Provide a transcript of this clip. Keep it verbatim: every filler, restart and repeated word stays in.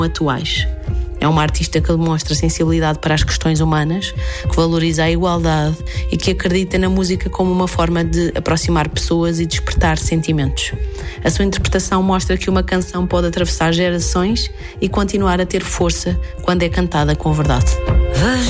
atuais. É uma artista que demonstra sensibilidade para as questões humanas, que valoriza a igualdade e que acredita na música como uma forma de aproximar pessoas e despertar sentimentos. A sua interpretação mostra que uma canção pode atravessar gerações e continuar a ter força quando é cantada com verdade.